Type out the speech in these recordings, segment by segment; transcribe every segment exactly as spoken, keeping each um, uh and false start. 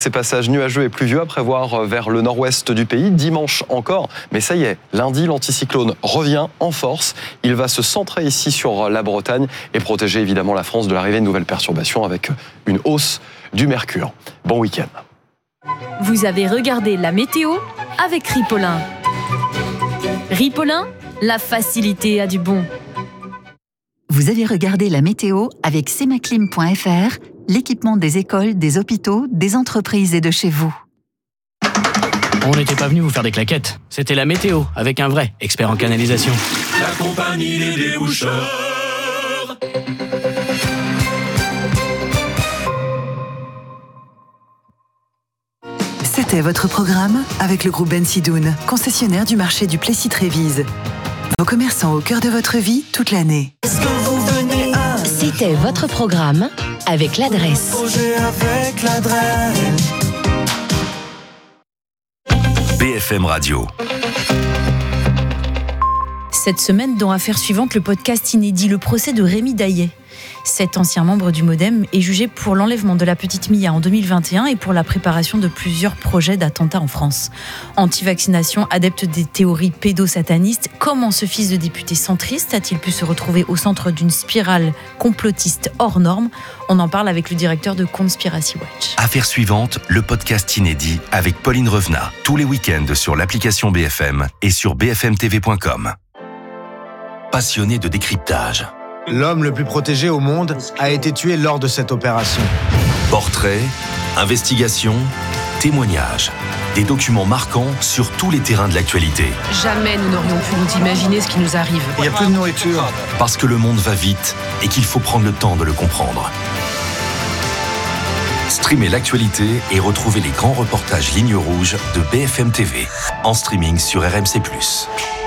Ces passages nuageux et pluvieux à prévoir vers le nord-ouest du pays, dimanche encore. Mais ça y est, lundi, l'anticyclone revient en force. Il va se centrer ici sur la Bretagne et protéger évidemment la France de l'arrivée de nouvelles perturbations avec une hausse du mercure. Bon week-end. Vous avez regardé la météo avec Ripolin. Ripolin, la facilité a du bon. Vous avez regardé la météo avec Semaclim point F R, l'équipement des écoles, des hôpitaux, des entreprises et de chez vous. On n'était pas venu vous faire des claquettes. C'était la météo, avec un vrai expert en canalisation. La compagnie des déboucheurs. C'était votre programme avec le groupe Ben Sidoun, concessionnaire du marché du Plessis-Trévise. Vos commerçants au cœur de votre vie toute l'année. Est-ce que vous venez à... C'était votre programme avec l'adresse. Projet avec l'adresse. B F M Radio. Cette semaine, dans Affaires suivantes, le podcast inédit, le procès de Rémi Daillet. Cet ancien membre du MoDem est jugé pour l'enlèvement de la petite Mia en deux mille vingt et un et pour la préparation de plusieurs projets d'attentats en France. Anti-vaccination, adepte des théories pédosatanistes, comment ce fils de député centriste a-t-il pu se retrouver au centre d'une spirale complotiste hors norme ? On en parle avec le directeur de Conspiracy Watch. Affaires suivantes, le podcast inédit avec Pauline Revenat. Tous les week-ends sur l'application B F M et sur b f m t v point com. Passionné de décryptage. L'homme le plus protégé au monde a été tué lors de cette opération. Portraits, investigations, témoignages. Des documents marquants sur tous les terrains de l'actualité. Jamais nous n'aurions pu nous imaginer ce qui nous arrive. Il n'y a plus de nourriture. Parce que le monde va vite et qu'il faut prendre le temps de le comprendre. Streamez l'actualité et retrouvez les grands reportages Ligne Rouge de B F M T V. En streaming sur R M C plus.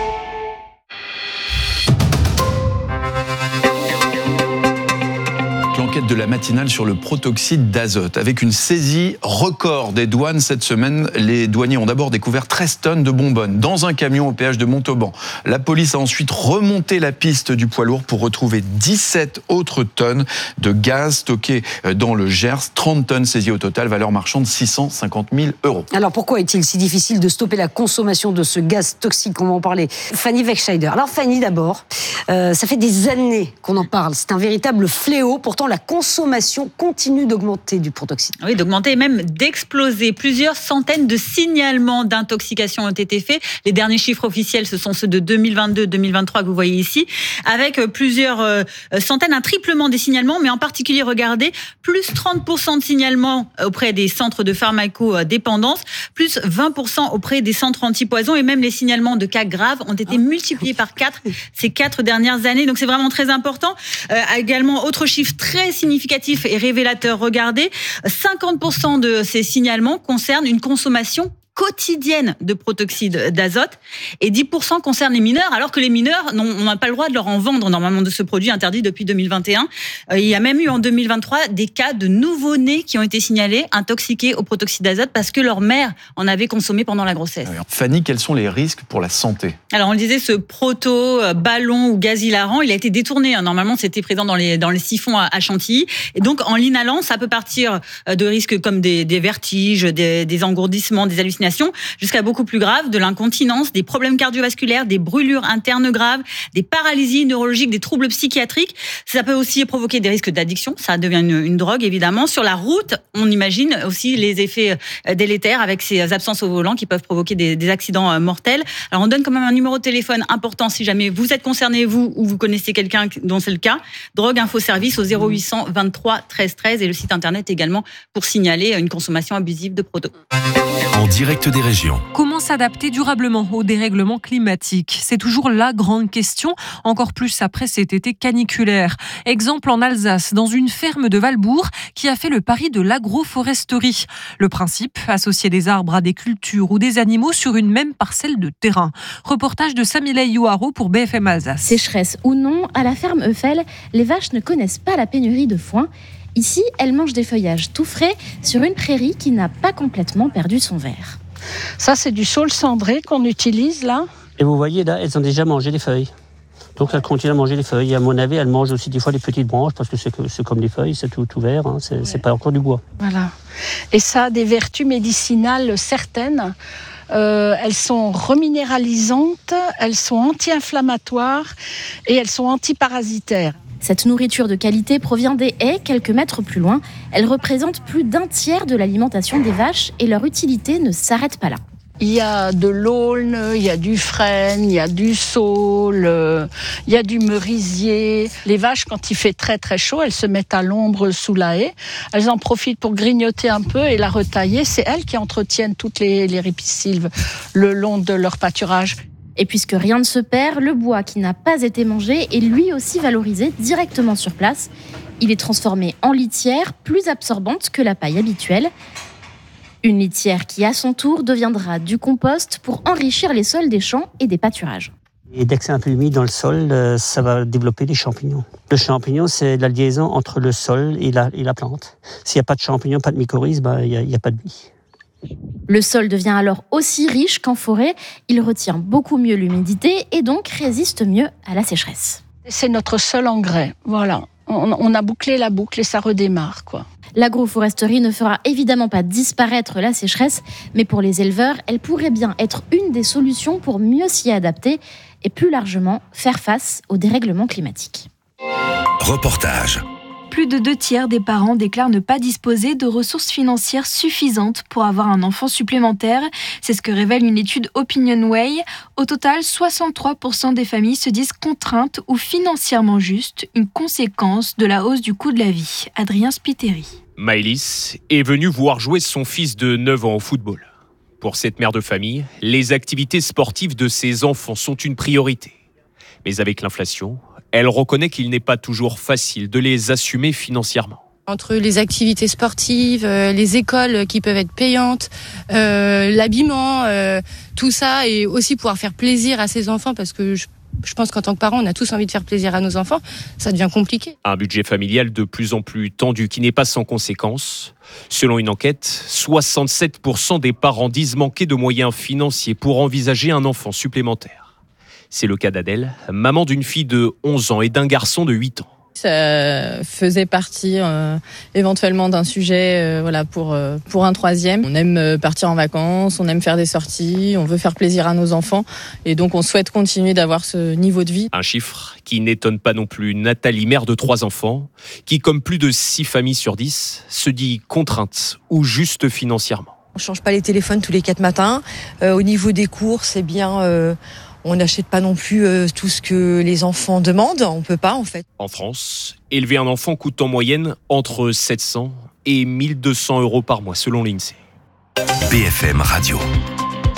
L'enquête de la matinale sur le protoxyde d'azote. Avec une saisie record des douanes cette semaine, les douaniers ont d'abord découvert treize tonnes de bonbonnes dans un camion au péage de Montauban. La police a ensuite remonté la piste du poids lourd pour retrouver dix-sept autres tonnes de gaz stockées dans le Gers. trente tonnes saisies au total, valeur marchande six cent cinquante mille euros. Alors pourquoi est-il si difficile de stopper la consommation de ce gaz toxique ? On va en parler. Fanny Wegscheider. Alors Fanny d'abord, euh, ça fait des années qu'on en parle. C'est un véritable fléau. Pourtant la consommation continue d'augmenter du protoxyde. Oui, d'augmenter et même d'exploser. Plusieurs centaines de signalements d'intoxication ont été faits. Les derniers chiffres officiels, ce sont ceux de deux mille vingt-deux deux mille vingt-trois que vous voyez ici, avec plusieurs euh, centaines, un triplement des signalements, mais en particulier, regardez, plus trente pour cent de signalements auprès des centres de pharmacodépendance, plus vingt pour cent auprès des centres antipoison, et même les signalements de cas graves ont été multipliés par quatre ces quatre dernières années. Donc c'est vraiment très important. Euh, également, autre chiffre très significatif et révélateur, regardez, cinquante pour cent de ces signalements concernent une consommation quotidienne de protoxyde d'azote et dix pour cent concernent les mineurs, alors que les mineurs, on n'a pas le droit de leur en vendre normalement de ce produit interdit depuis deux mille vingt et un. Euh, il y a même eu en deux mille vingt-trois des cas de nouveau-nés qui ont été signalés intoxiqués au protoxyde d'azote parce que leur mère en avait consommé pendant la grossesse. Alors, Fanny, quels sont les risques pour la santé ? Alors on le disait, ce proto, ballon ou gaz hilarant, il a été détourné. Normalement, c'était présent dans les, dans les siphons à, à Chantilly. Et donc en l'inhalant, ça peut partir de risques comme des, des vertiges, des, des engourdissements, des hallucinations, jusqu'à beaucoup plus grave, de l'incontinence, des problèmes cardiovasculaires, des brûlures internes graves, des paralysies neurologiques, des troubles psychiatriques. Ça peut aussi provoquer des risques d'addiction, ça devient une, une drogue évidemment. Sur la route, on imagine aussi les effets délétères avec ces absences au volant qui peuvent provoquer des, des accidents mortels. Alors on donne quand même un numéro de téléphone important si jamais vous êtes concerné, vous, ou vous connaissez quelqu'un dont c'est le cas. Drogue Info Service au zéro huit cent vingt-trois treize treize et le site internet également pour signaler une consommation abusive de proto. En direct des régions. Comment s'adapter durablement au dérèglement climatique ? C'est toujours la grande question, encore plus après cet été caniculaire. Exemple en Alsace, dans une ferme de Valbourg qui a fait le pari de l'agroforesterie. Le principe, associer des arbres à des cultures ou des animaux sur une même parcelle de terrain. Reportage de Samilei Youharo pour B F M Alsace. Sécheresse ou non, à la ferme Eufel, les vaches ne connaissent pas la pénurie de foin. Ici, elles mangent des feuillages tout frais sur une prairie qui n'a pas complètement perdu son vert. Ça, c'est du saule cendré qu'on utilise là. Et vous voyez là, elles ont déjà mangé les feuilles. Donc elle continue à manger les feuilles. Et à mon avis, elle mange aussi des fois les petites branches parce que c'est, que, c'est comme des feuilles, c'est tout, tout vert, hein, c'est, ouais. c'est pas encore du bois. Voilà. Et ça a des vertus médicinales certaines. Euh, elles sont reminéralisantes, elles sont anti-inflammatoires et elles sont antiparasitaires. Cette nourriture de qualité provient des haies quelques mètres plus loin. Elle représente plus d'un tiers de l'alimentation des vaches et leur utilité ne s'arrête pas là. Il y a de l'aulne, il y a du frêne, il y a du saule, il y a du merisier. Les vaches, quand il fait très très chaud, elles se mettent à l'ombre sous la haie. Elles en profitent pour grignoter un peu et la retailler. C'est elles qui entretiennent toutes les, les ripisylves le long de leur pâturage. Et puisque rien ne se perd, le bois qui n'a pas été mangé est lui aussi valorisé directement sur place. Il est transformé en litière plus absorbante que la paille habituelle. Une litière qui, à son tour, deviendra du compost pour enrichir les sols des champs et des pâturages. Et dès que c'est un peu humide dans le sol, ça va développer des champignons. Le champignon, c'est la liaison entre le sol et la, et la plante. S'il n'y a pas de champignons, pas de mycorhizes, bah, il n'y a, a pas de vie. Le sol devient alors aussi riche qu'en forêt. Il retient beaucoup mieux l'humidité et donc résiste mieux à la sécheresse. C'est notre seul engrais, voilà. On, on a bouclé la boucle et ça redémarre, quoi. L'agroforesterie ne fera évidemment pas disparaître la sécheresse, mais pour les éleveurs, elle pourrait bien être une des solutions pour mieux s'y adapter et plus largement faire face au dérèglement climatique. Reportage. Plus de deux tiers des parents déclarent ne pas disposer de ressources financières suffisantes pour avoir un enfant supplémentaire. C'est ce que révèle une étude OpinionWay. Au total, soixante-trois pour cent des familles se disent contraintes ou financièrement justes, une conséquence de la hausse du coût de la vie. Adrien Spiteri. Maëlys est venue voir jouer son fils de neuf ans au football. Pour cette mère de famille, les activités sportives de ses enfants sont une priorité. Mais avec l'inflation, elle reconnaît qu'il n'est pas toujours facile de les assumer financièrement. Entre les activités sportives, euh, les écoles qui peuvent être payantes, euh, l'habillement, euh, tout ça, et aussi pouvoir faire plaisir à ses enfants, parce que je, je pense qu'en tant que parents, on a tous envie de faire plaisir à nos enfants, ça devient compliqué. Un budget familial de plus en plus tendu qui n'est pas sans conséquences. Selon une enquête, soixante-sept pour cent des parents disent manquer de moyens financiers pour envisager un enfant supplémentaire. C'est le cas d'Adèle, maman d'une fille de onze ans et d'un garçon de huit ans. Ça faisait partie euh, éventuellement d'un sujet euh, voilà, pour, euh, pour un troisième. On aime partir en vacances, on aime faire des sorties, on veut faire plaisir à nos enfants et donc on souhaite continuer d'avoir ce niveau de vie. Un chiffre qui n'étonne pas non plus Nathalie, mère de trois enfants, qui comme plus de six familles sur dix, se dit contrainte ou juste financièrement. On ne change pas les téléphones tous les quatre matins. Euh, au niveau des courses, c'est bien... Euh On n'achète pas non plus euh, tout ce que les enfants demandent, on peut pas en fait. En France, élever un enfant coûte en moyenne entre sept cents et mille deux cents euros par mois selon l'Insee. B F M Radio.